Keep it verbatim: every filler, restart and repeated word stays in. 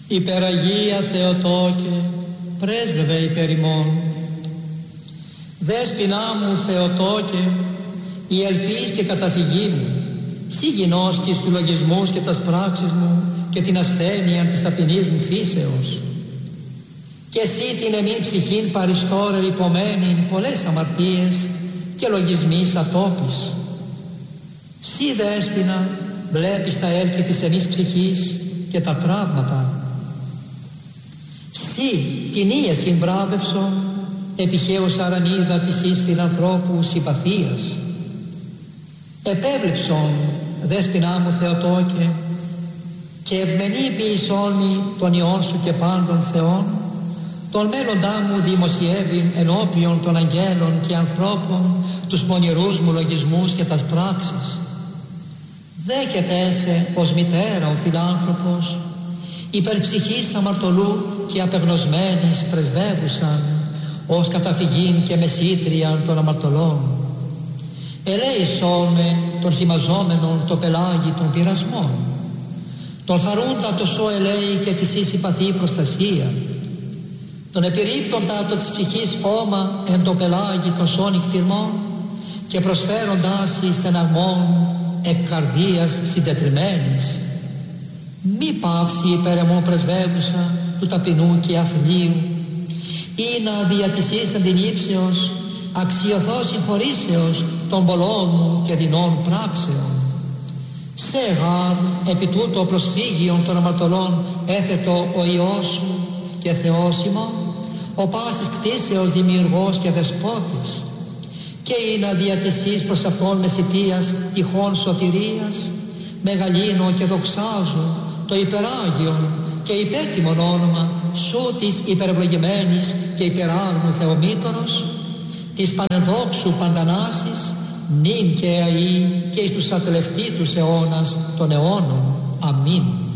Υπεραγία Θεοτόκε, πρέσβευε υπέρ ημών. Δέσποινά μου Θεοτόκε, η ελπίς και καταφυγή μου, σύ γινώσκεις τους λογισμούς και τας πράξεις μου και την ασθένεια της ταπεινής μου φύσεως. Και εσύ την εμήν ψυχήν παριστόρε υπομένην πολλές αμαρτίες και λογισμείς ατόπις. Σύ Δέσποινα βλέπεις τα έλκη της εμείς ψυχής και τα τραύματα. Σύ την ία συμπράβευσον επιχαίως αρανίδα της εις φιλανθρώπου συμπαθίας. Επέβλεψον Δέσποινά μου Θεοτόκε και ευμενή ποιησόν μη των ιών σου και πάντων θεών, τον μέλλοντά μου δημοσιεύειν ενώπιον των αγγέλων και ανθρώπων τους πονηρούς μου λογισμούς και τας πράξεις. Δέκεται έσαι ως μητέρα ο φιλάνθρωπος, υπερψυχής αμαρτωλού και απεγνωσμένης πρεσβεύουσαν, ως καταφυγήν και μεσήτριαν των αμαρτωλών. Ελέησόν με των χυμαζόμενων το πελάγι των πειρασμών, τον θαρούντα το σώ ελέη και της εις συμπαθή προστασία, τον επιρρύπτοντα το της ψυχής όμα εν το πελάγι των σών νικτυρμών και προσφέροντάς εις στεναγμών εκ καρδίας συντετριμένης. Μη παύσει υπέρ εμού πρεσβεύουσα του ταπεινού και αθλίου, ή να δια της εις αντιλήψεως αξιωθώ συγχωρήσεως των πολλών μου και δεινών πράξεων. Σε γάρ επί τούτο προσφύγιον των αμαρτωλών έθετο ο Υιός σου και Θεός ημών, ο πάσης κτίσεως δημιουργός και δεσπότης, και είναι δια της εις προς αυτόν μεσητείας τυχών σωτηρίας, μεγαλύνω και δοξάζω το υπεράγιον και υπέρτιμον όνομα σου της υπερευλογημένης και υπεράγνου Θεομήτωρος, της πανεδόξου παντανάσης, νυν και αεί και εις τους ατελευτήτους αιώνας των αιώνων. Αμήν.